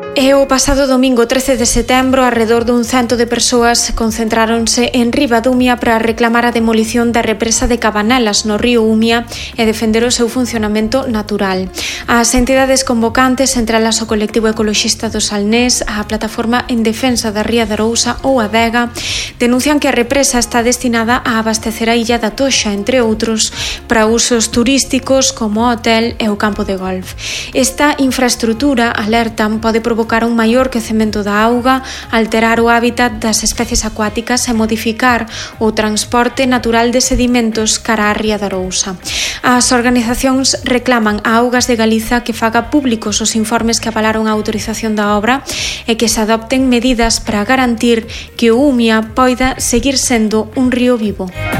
E o pasado domingo 13 de setembro, arredor dun 100 de persoas concentráronse en Ribadumia para reclamar a demolición da represa de Cabanelas no río Umia e defender o seu funcionamento natural. As entidades convocantes, entre elas o colectivo ecoloxista do Salnés, a Plataforma en Defensa da Ría de Arousa ou a Vega, denuncian que a represa está destinada a abastecer a illa da Toxa, entre outros, para usos turísticos como o hotel e o campo de golf. Esta infraestrutura, alertan, pode provocar un maior quecemento da auga, alterar o hábitat das especies acuáticas e modificar o transporte natural de sedimentos cara á ría de Arousa. As organizacións reclaman a Augas de Galiza que faga públicos os informes que avalaron a autorización da obra e que se adopten medidas para garantir que o Umia poida seguir sendo un río vivo.